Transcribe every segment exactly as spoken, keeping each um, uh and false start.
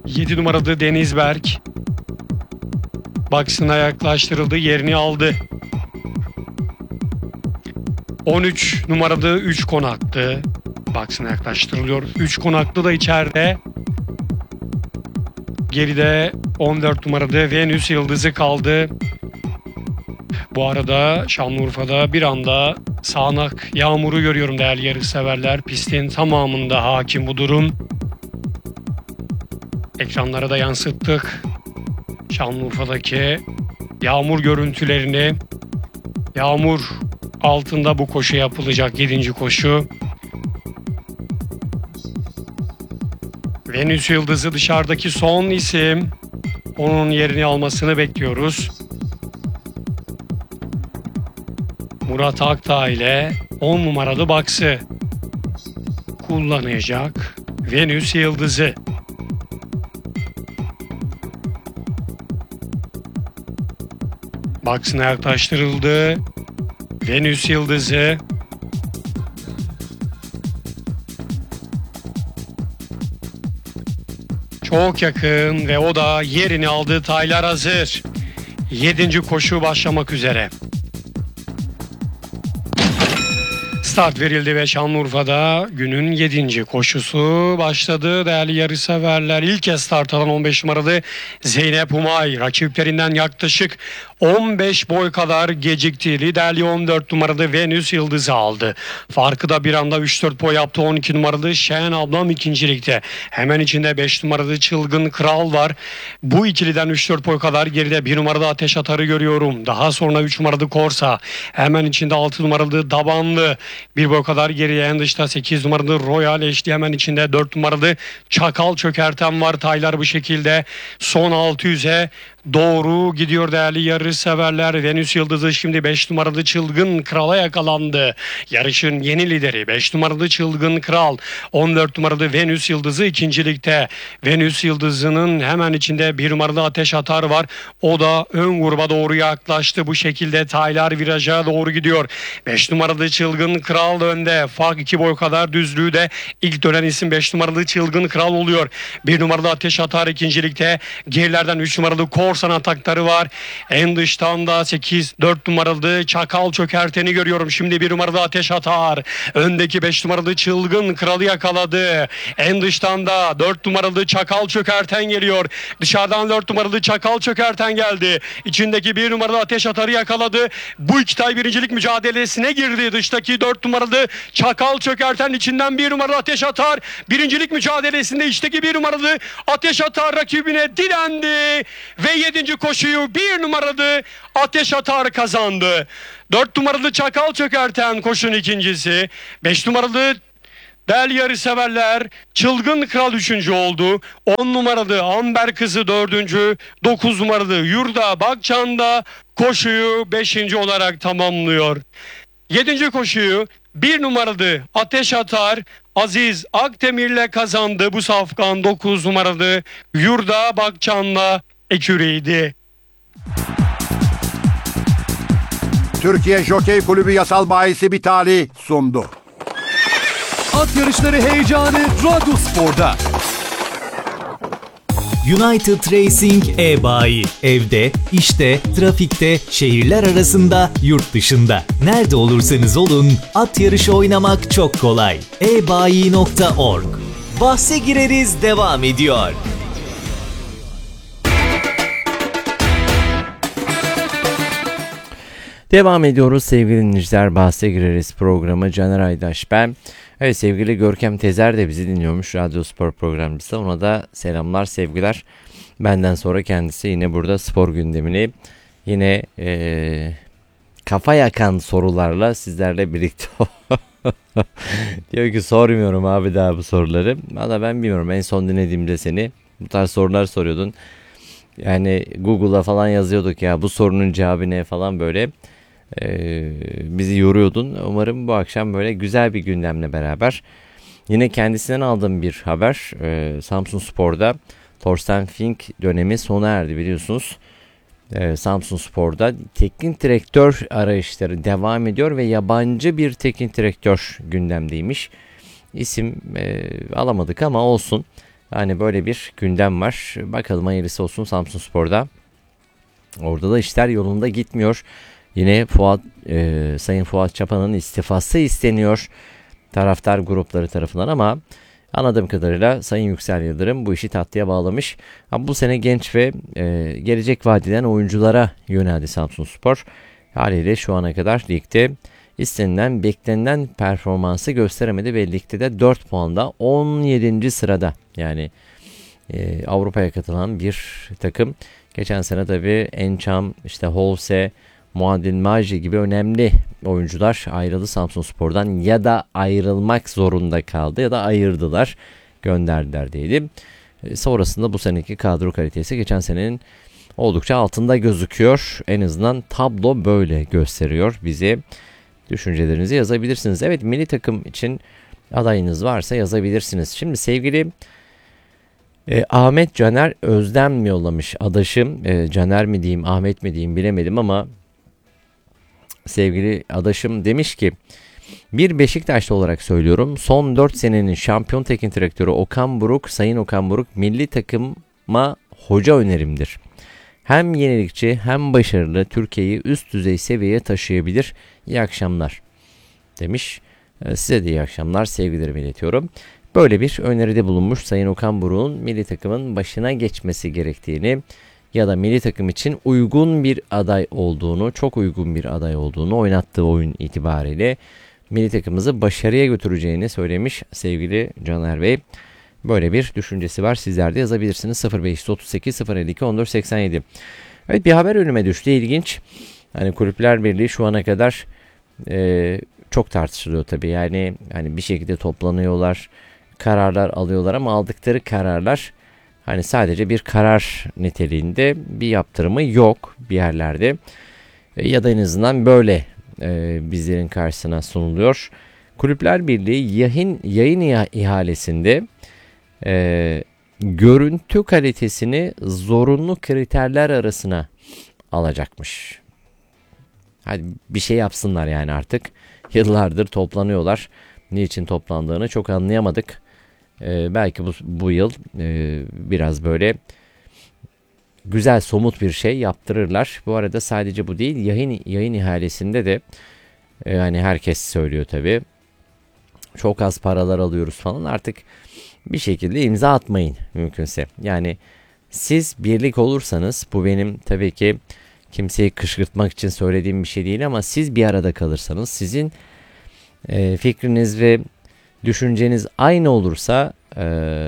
yedi numaralı Denizberk box'ına yaklaştırıldı, yerini aldı. on üç numaralı üç konaklı box'ına yaklaştırılıyor. üç konaklı da içeride. Geride on dört numaralı Venüs Yıldızı kaldı. Bu arada Şanlıurfa'da bir anda sağanak yağmuru görüyorum değerli yarışseverler. Pistin tamamında hakim bu durum. Ekranlara da yansıttık Şanlıurfa'daki yağmur görüntülerini. Yağmur altında bu koşu yapılacak, yedinci koşu. Venüs Yıldızı dışarıdaki son isim. Onun yerini almasını bekliyoruz. Murat Aktağ ile on numaralı box'ı kullanacak Venüs Yıldızı. Box'ına yaklaştırıldı. Venüs Yıldızı. Çok yakın ve o da yerini aldı. Taylar hazır. Yedinci koşu başlamak üzere. Start verildi ve Şanlıurfa'da günün yedinci koşusu başladı. Değerli yarışseverler, ilk kez start alan on beş numaralı Zeynep Umay rakiplerinden yaklaşık on beş boy kadar gecikti. Liderliği on dört numaralı Venüs Yıldız'ı aldı. Farkı da bir anda üç dört boy yaptı. on iki numaralı Şen Ablam ikincilikte. Hemen içinde beş numaralı Çılgın Kral var. Bu ikiliden üç dört boy kadar geride bir numaralı Ateş Atar'ı görüyorum. Daha sonra üç numaralı Korsa. Hemen içinde altı numaralı Dabanlı. Bir boy kadar geriye en dışta sekiz numaralı Royal eşli, hemen içinde dört numaralı Çakal Çökerten var. Taylar bu şekilde son altı yüze doğru gidiyor değerli yarış severler. Venüs Yıldızı şimdi beş numaralı Çılgın Kral'a yakalandı. Yarışın yeni lideri beş numaralı Çılgın Kral. on dört numaralı Venüs Yıldızı ikincilikte. Venüs Yıldızı'nın hemen içinde bir numaralı Ateş Atar var. O da ön gruba doğru yaklaştı. Bu şekilde Taylar viraja doğru gidiyor. beş numaralı Çılgın Kral önde. Fark iki boy kadar düzlüğü de ilk dönen isim beş numaralı Çılgın Kral oluyor. bir numaralı Ateş Atar ikincilikte. Gerilerden üç numaralı Korsan atakları var. En dıştan da sekiz dört numaralı Çakal Çökerten'i görüyorum. Şimdi bir numaralı Ateş Atar. Öndeki beş numaralı Çılgın Kral'ı yakaladı. En dıştan da dört numaralı Çakal Çökerten geliyor. Dışarıdan dört numaralı Çakal Çökerten geldi. İçindeki bir numaralı Ateş Atar'ı yakaladı. Bu iki tay birincilik mücadelesine girdi. Dıştaki dört numaralı Çakal Çökerten, içinden bir numaralı Ateş Atar. Birincilik mücadelesinde içteki bir numaralı Ateş Atar rakibine direndi. Ve yedinci koşuyu bir numaralı Ateş Atar kazandı. dört numaralı Çakal Çökerten koşunun ikincisi. beş numaralı değerli yarışseverler Çılgın Kral üçüncü oldu. on numaralı Amber Kızı dördüncü. dokuz numaralı Yurda Bakcan'da koşuyu beşinci olarak tamamlıyor. yedinci koşuyu bir numaralı Ateş Atar Aziz Akdemir'le kazandı. Bu safkan dokuz numaralı Yurda Bakcan'la eküriydi. Türkiye Jokey Kulübü Yasal Bayisi Bitali sundu. At yarışları heyecanı Radyospor'da. United Racing e-bayi. Evde, işte, trafikte, şehirler arasında, yurt dışında. Nerede olursanız olun, at yarışı oynamak çok kolay. e bayi nokta org. Bahse gireriz devam ediyor. Devam ediyoruz sevgili dinleyiciler. Bahse gireriz programı. Caner Aydaş ben. Evet, sevgili Görkem Tezer de bizi dinliyormuş, Radyo Spor programcısı. Ona da selamlar, sevgiler. Benden sonra kendisi yine burada spor gündemini yine ee, kafa yakan sorularla sizlerle birlikte. Diyor ki sormuyorum abi daha bu soruları. Valla ben bilmiyorum, en son dinlediğimde seni bu tarz sorular soruyordun. Yani Google'a falan yazıyorduk ya bu sorunun cevabı ne falan, böyle ee, bizi yoruyordun. Umarım bu akşam böyle güzel bir gündemle beraber. Yine kendisinden aldığım bir haber. Ee, Samsun Spor'da Thorsten Fink dönemi sona erdi biliyorsunuz. Ee, Samsun Spor'da teknik direktör arayışları devam ediyor ve yabancı bir teknik direktör gündemdeymiş. İsim e, alamadık ama olsun. Hani böyle bir gündem var. Bakalım hayırlısı olsun Samsunspor'da. Orada da işler yolunda gitmiyor. Yine Fuat, e, Sayın Fuat Çapa'nın istifası isteniyor taraftar grupları tarafından ama anladığım kadarıyla Sayın Yüksel Yıldırım bu işi tatlıya bağlamış. Ama bu sene genç ve e, gelecek vadeden oyunculara yöneldi Samsunspor. Haliyle şu ana kadar ligde istenilen, beklenilen performansı gösteremedi ve ligde de dört puanda on yedinci sırada. Yani e, Avrupa'ya katılan bir takım. Geçen sene tabii Encham, işte Holse, Muadil Maji gibi önemli oyuncular ayrıldı Samsunspor'dan ya da ayrılmak zorunda kaldı ya da ayırdılar, gönderdiler diyelim. E, sonrasında bu seneki kadro kalitesi geçen senenin oldukça altında gözüküyor. En azından tablo böyle gösteriyor bize. Düşüncelerinizi yazabilirsiniz. Evet, milli takım için adayınız varsa yazabilirsiniz. Şimdi sevgili e, Ahmet Caner Özdem yollamış. Adaşım e, Caner mi diyeyim, Ahmet mi diyeyim bilemedim ama sevgili adaşım demiş ki, bir Beşiktaşlı olarak söylüyorum. Son dört senenin şampiyon teknik direktörü Okan Buruk, Sayın Okan Buruk milli takıma hoca önerimdir. Hem yenilikçi hem başarılı, Türkiye'yi üst düzey seviyeye taşıyabilir. İyi akşamlar demiş. Size de iyi akşamlar, sevgilerimi iletiyorum. Böyle bir öneride bulunmuş Sayın Okan Buruk'un milli takımın başına geçmesi gerektiğini ya da milli takım için uygun bir aday olduğunu, çok uygun bir aday olduğunu oynattığı oyun itibariyle milli takımımızı başarıya götüreceğini söylemiş sevgili Caner Bey. Böyle bir düşüncesi var. Sizler de yazabilirsiniz. sıfır beş otuz sekiz sıfır elli iki on dört seksen yedi. Evet, bir haber önüme düştü. İlginç. Hani Kulüpler Birliği şu ana kadar e, çok tartışılıyor tabii. Yani hani bir şekilde toplanıyorlar, kararlar alıyorlar ama aldıkları kararlar hani sadece bir karar niteliğinde, bir yaptırımı yok bir yerlerde. E, ya da en azından böyle e, bizlerin karşısına sunuluyor. Kulüpler Birliği yayın, yayın ihalesinde e, görüntü kalitesini zorunlu kriterler arasına alacakmış. Hadi bir şey yapsınlar yani artık. Yıllardır toplanıyorlar. Niçin toplandığını çok anlayamadık. Ee, belki bu, bu yıl e, biraz böyle güzel, somut bir şey yaptırırlar. Bu arada sadece bu değil, yayın yayın ihalesinde de e, yani herkes söylüyor tabii. Çok az paralar alıyoruz falan. Artık bir şekilde imza atmayın mümkünse. Yani siz birlik olursanız, bu benim tabii ki kimseyi kışkırtmak için söylediğim bir şey değil ama siz bir arada kalırsanız, sizin e, fikriniz ve düşünceniz aynı olursa e,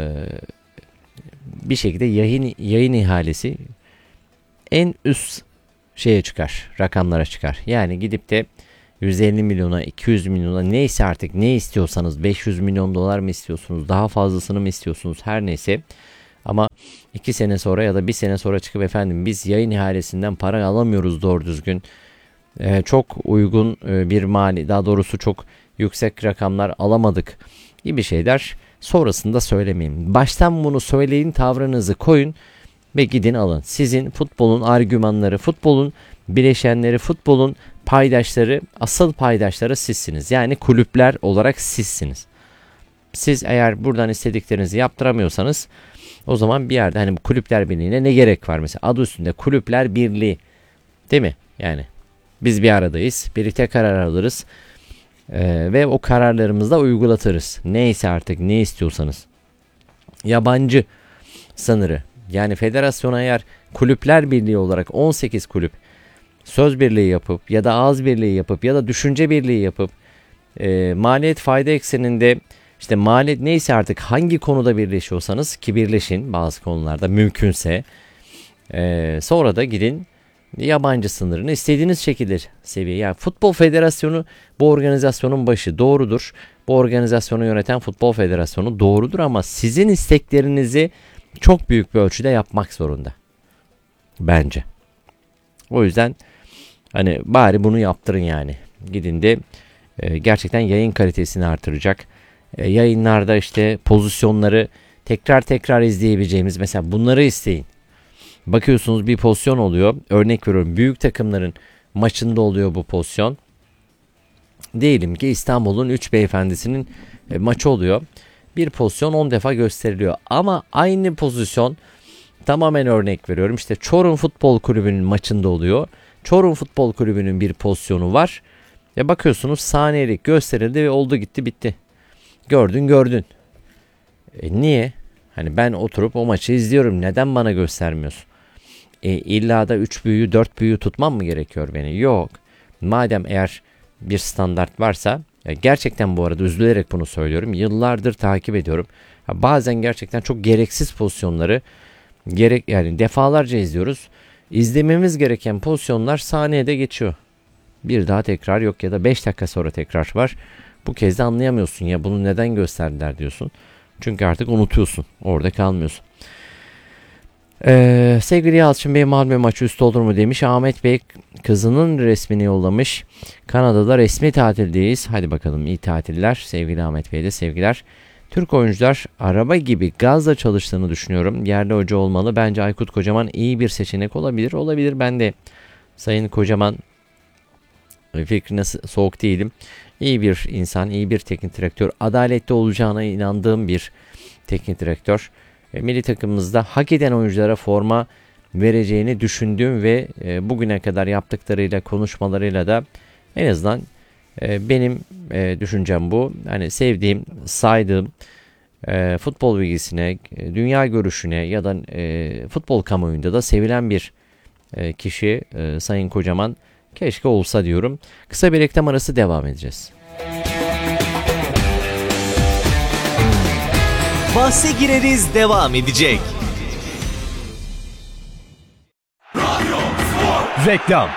bir şekilde yayın yayın ihalesi en üst şeye çıkar, rakamlara çıkar. Yani gidip de yüz elli milyona, iki yüz milyona, neyse artık ne istiyorsanız, beş yüz milyon dolar mı istiyorsunuz, daha fazlasını mı istiyorsunuz, her neyse. Ama iki sene sonra ya da bir sene sonra çıkıp efendim biz yayın ihalesinden para alamıyoruz doğru düzgün. Ee, çok uygun e, bir mali, daha doğrusu çok yüksek rakamlar alamadık gibi şeyler sonrasında söylemeyin. Baştan bunu söyleyin, tavrınızı koyun ve gidin alın. Sizin futbolun argümanları, futbolun bileşenleri, futbolun paydaşları, asıl paydaşları sizsiniz. Yani kulüpler olarak sizsiniz. Siz eğer buradan istediklerinizi yaptıramıyorsanız o zaman bir yerde hani bu Kulüpler Birliği'ne ne gerek var? Mesela adı üstünde Kulüpler Birliği, değil mi? Yani biz bir aradayız, birlikte karar alırız ee, ve o kararlarımızda uygulatırız. Neyse artık ne istiyorsanız. Yabancı sınırı, yani federasyona eğer Kulüpler Birliği olarak on sekiz kulüp söz birliği yapıp ya da ağız birliği yapıp ya da düşünce birliği yapıp e, maliyet fayda ekseninde, işte maliyet neyse artık hangi konuda birleşiyorsanız ki birleşin bazı konularda mümkünse, e, sonra da gidin yabancı sınırını istediğiniz şekilde seviye. Yani Futbol Federasyonu bu organizasyonun başı, doğrudur. Bu organizasyonu yöneten Futbol Federasyonu doğrudur ama sizin isteklerinizi çok büyük bir ölçüde yapmak zorunda. Bence. O yüzden hani bari bunu yaptırın yani. Gidin de e, gerçekten yayın kalitesini artıracak. E, yayınlarda işte pozisyonları tekrar tekrar izleyebileceğimiz, mesela bunları isteyin. Bakıyorsunuz bir pozisyon oluyor. Örnek veriyorum, büyük takımların maçında oluyor bu pozisyon. Diyelim ki İstanbul'un üç beyefendisinin e, maçı oluyor. bir pozisyon on defa gösteriliyor. Ama aynı pozisyon, tamamen örnek veriyorum, işte Çorum Futbol Kulübü'nün maçında oluyor. Çorum Futbol Kulübü'nün bir pozisyonu var. Ya bakıyorsunuz saniyelik gösterildi ve oldu gitti bitti. Gördün gördün. E niye? Hani ben oturup o maçı izliyorum. Neden bana göstermiyorsun? E illa da üç büyüğü dört büyüğü tutmam mı gerekiyor beni? Yok. Madem eğer bir standart varsa, ya gerçekten bu arada üzülerek bunu söylüyorum. Yıllardır takip ediyorum. Ya bazen gerçekten çok gereksiz pozisyonları gerek yani defalarca izliyoruz. İzlememiz gereken pozisyonlar saniyede geçiyor. Bir daha tekrar yok ya da beş dakika sonra tekrar var. Bu kez de anlayamıyorsun ya bunu neden gösterdiler diyorsun. Çünkü artık unutuyorsun. Orada kalmıyorsun. Ee, sevgili Yalçın Bey, Malmö maçı üstü olur mu demiş. Ahmet Bey kızının resmini yollamış. Kanada'da resmi tatildeyiz. Hadi bakalım iyi tatiller. Sevgili Ahmet Bey'e de sevgiler. Türk oyuncular araba gibi gazla çalıştığını düşünüyorum. Yerli hoca olmalı. Bence Aykut Kocaman iyi bir seçenek olabilir. Olabilir. Ben de Sayın Kocaman fikrine soğuk değilim. İyi bir insan, iyi bir teknik direktör. Adaletli olacağına inandığım bir teknik direktör. E, milli takımımızda hak eden oyunculara forma vereceğini düşündüğüm ve e, bugüne kadar yaptıklarıyla, konuşmalarıyla da en azından e, benim e, düşüncem bu. Hani sevdiğim, saydığım, e, futbol bilgisine, e, dünya görüşüne ya da e, futbol kamuoyunda da sevilen bir e, kişi e, Sayın Kocaman. Keşke olsa diyorum. Kısa bir reklam arası, devam edeceğiz. Bahse gireriz devam edecek. Reklam.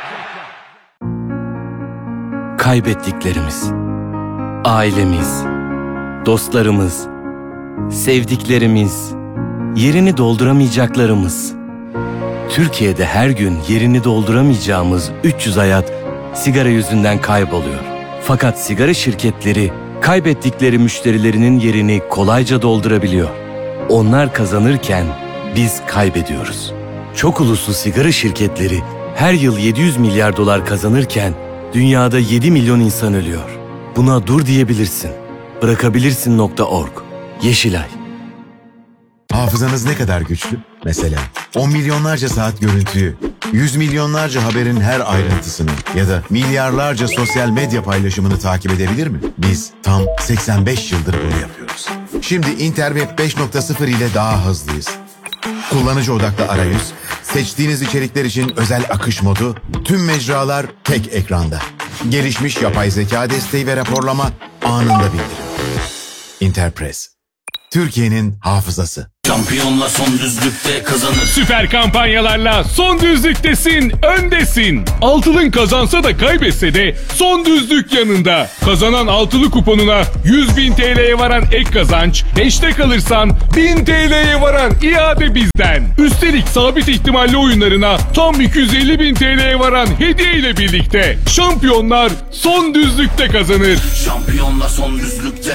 Kaybettiklerimiz, ailemiz, dostlarımız, sevdiklerimiz, yerini dolduramayacaklarımız. Türkiye'de her gün yerini dolduramayacağımız üç yüz hayat sigara yüzünden kayboluyor. Fakat sigara şirketleri kaybettikleri müşterilerinin yerini kolayca doldurabiliyor. Onlar kazanırken biz kaybediyoruz. Çok uluslu sigara şirketleri her yıl yedi yüz milyar dolar kazanırken dünyada yedi milyon insan ölüyor. Buna dur diyebilirsin. Bırakabilirsin nokta org. Yeşilay. Hafızanız ne kadar güçlü? Mesela on milyonlarca saat görüntüyü, yüz milyonlarca haberin her ayrıntısını ya da milyarlarca sosyal medya paylaşımını takip edebilir mi? Biz tam seksen beş yıldır bunu yapıyoruz. Şimdi Interweb beş nokta sıfır ile daha hızlıyız. Kullanıcı odaklı arayüz, seçtiğiniz içerikler için özel akış modu, tüm mecralar tek ekranda. Gelişmiş yapay zeka desteği ve raporlama anında bildirim. Interpress. Türkiye'nin hafızası. Şampiyonla son düzlükte kazanır. Süper kampanyalarla son düzlüktesin, öndesin. Altılın kazansa da kaybetse de son düzlük yanında. Kazanan altılı kuponuna yüz bin T L'ye varan ek kazanç, beşte kalırsan bin T L'ye varan iade bizden. Üstelik sabit ihtimalli oyunlarına tam iki yüz elli bin T L'ye varan hediye ile birlikte. Şampiyonlar son düzlükte kazanır. Şampiyonla son düzlükte.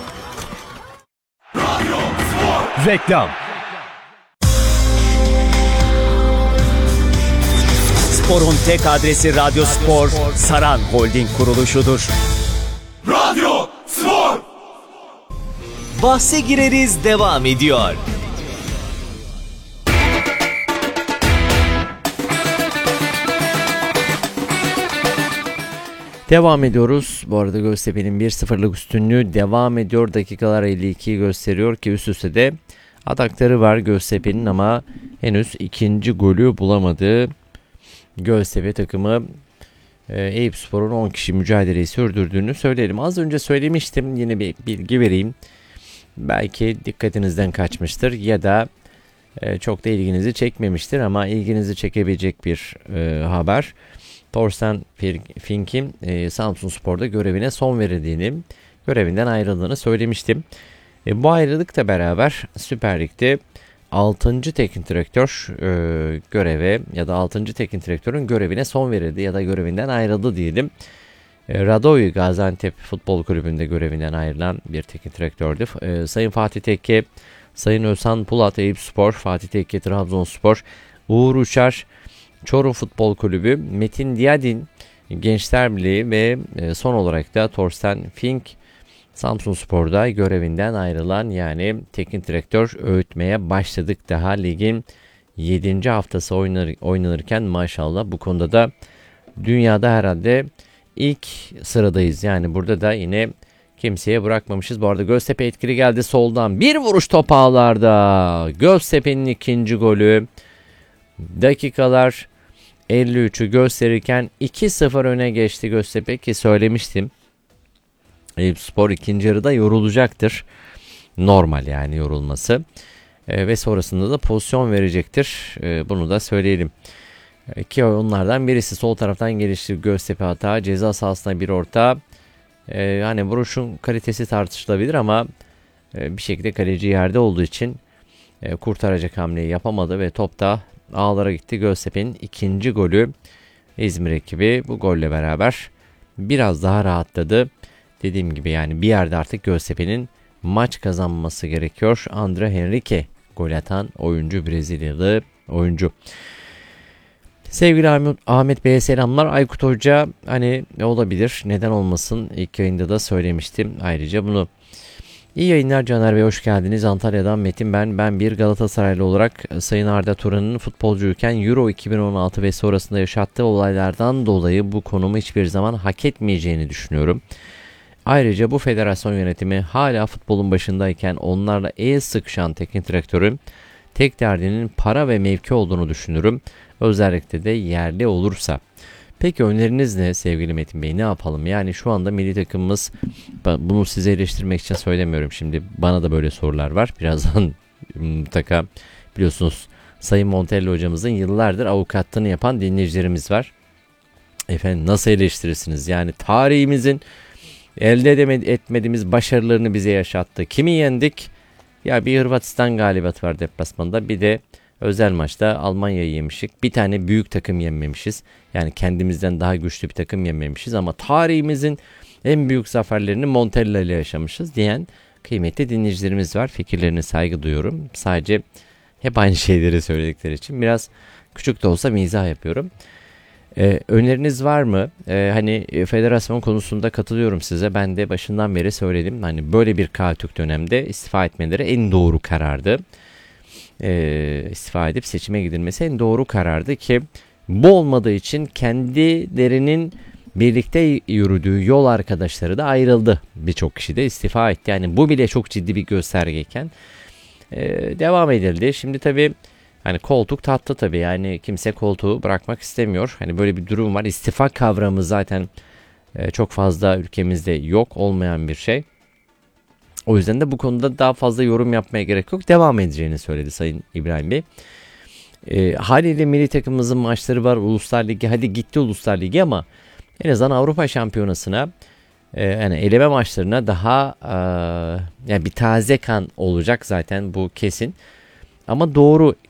Reklam. Spor'un tek adresi Radyo Spor, Saran Holding kuruluşudur. Radyo Spor. Bahse gireriz devam ediyor. Devam ediyoruz. Bu arada Göztepe'nin bir sıfırlık üstünlüğü devam ediyor. Dakikalar elli ikiyi gösteriyor ki üst üste de atakları var Göztepe'nin ama henüz ikinci golü bulamadı. Göztepe takımı e, Eyüpspor'un on kişi mücadeleyi sürdürdüğünü söyleyelim. Az önce söylemiştim, yine bir bilgi vereyim. Belki dikkatinizden kaçmıştır ya da e, çok da ilginizi çekmemiştir ama ilginizi çekebilecek bir e, haber. Thorsten Fink'in e, Samsunspor'da görevine son verildiğini, görevinden ayrıldığını söylemiştim. E, bu ayrılıkla beraber Süper Lig'de altıncı teknik direktör e, göreve ya da altıncı teknik direktörün görevine son verildi ya da görevinden ayrıldı diyelim. E, Radoy Gaziantep Futbol Kulübü'nde görevinden ayrılan bir teknik direktördü. E, Sayın Fatih Tekke, Sayın Özhan Pulat Eyüpspor, Fatih Tekke Trabzonspor, Uğur Uçar Çorum Futbol Kulübü, Metin Diyadin Gençler Birliği ve son olarak da Thorsten Fink Samsunspor'da görevinden ayrılan yani teknik direktör öğütmeye başladık. Daha ligin yedinci haftası oynar, oynanırken maşallah bu konuda da dünyada herhalde ilk sıradayız. Yani burada da yine kimseye bırakmamışız. Bu arada Göztepe etkili geldi soldan. Bir vuruş top ağlarda. Göztepe'nin ikinci golü. Dakikalar elli üçü gösterirken iki sıfır öne geçti Göztepe ki söylemiştim. Eyüpspor ikinci yarıda yorulacaktır. Normal yani yorulması. E, ve sonrasında da pozisyon verecektir. E, bunu da söyleyelim. E, ki onlardan birisi sol taraftan gelişti Göztepe hata. Ceza sahasına bir orta. E, hani vuruşun kalitesi tartışılabilir ama e, bir şekilde kaleci yerde olduğu için e, kurtaracak hamleyi yapamadı ve top da ağlara gitti. Göztepe'nin ikinci golü. İzmir ekibi bu golle beraber biraz daha rahatladı. Dediğim gibi yani bir yerde artık Göztepe'nin maç kazanması gerekiyor. Andre Henrique gol atan oyuncu, Brezilyalı oyuncu. Sevgili Ahmet, Ahmet Bey'e selamlar. Aykut Hoca hani ne olabilir, neden olmasın, ilk yayında da söylemiştim ayrıca bunu. İyi yayınlar Caner Bey, hoş geldiniz. Antalya'dan Metin ben. Ben bir Galatasaraylı olarak Sayın Arda Turan'ın futbolcuyken Euro iki bin on altı ve sonrasında yaşattığı olaylardan dolayı bu konumu hiçbir zaman hak etmeyeceğini düşünüyorum. Ayrıca bu federasyon yönetimi hala futbolun başındayken onlarla el sıkışan teknik direktörün tek derdinin para ve mevki olduğunu düşünürüm. Özellikle de yerli olursa. Peki öneriniz ne sevgili Metin Bey, ne yapalım? Yani şu anda milli takımımız, bunu size eleştirmek için söylemiyorum şimdi, bana da böyle sorular var. Birazdan mutlaka biliyorsunuz Sayın Montello hocamızın yıllardır avukatlığını yapan dinleyicilerimiz var. Efendim nasıl eleştirirsiniz? Yani tarihimizin elde etmediğimiz başarılarını bize yaşattı. Kimi yendik? Ya bir Hırvatistan galibiyeti var deplasmanda, bir de özel maçta Almanya'yı yemiştik. Bir tane büyük takım yenmemişiz. Yani kendimizden daha güçlü bir takım yenmemişiz ama tarihimizin en büyük zaferlerini Montella ile yaşamışız diyen kıymetli dinleyicilerimiz var. Fikirlerine saygı duyuyorum. Sadece hep aynı şeyleri söyledikleri için biraz küçük de olsa mizah yapıyorum. Ee, öneriniz var mı? Ee, hani federasyon konusunda katılıyorum size. Ben de başından beri söyledim. Hani böyle bir kaotik dönemde istifa etmeleri en doğru karardı. Ee, istifa edip seçime gidilmesi en doğru karardı ki bu olmadığı için kendilerinin birlikte yürüdüğü yol arkadaşları da ayrıldı. Birçok kişi de istifa etti. Yani bu bile çok ciddi bir göstergeyken ee, devam edildi. Şimdi tabii hani koltuk tatlı tabii, yani kimse koltuğu bırakmak istemiyor. Hani böyle bir durum var. İstifa kavramı zaten e, çok fazla ülkemizde yok, olmayan bir şey. O yüzden de bu konuda daha fazla yorum yapmaya gerek yok. Devam edeceğini söyledi Sayın İbrahim Bey. E, haliyle milli takımımızın maçları var. Uluslar Ligi, hadi gitti Uluslar Ligi ama en azından Avrupa Şampiyonası'na e, yani eleme maçlarına daha e, yani bir taze kan olacak zaten, bu kesin. Ama doğru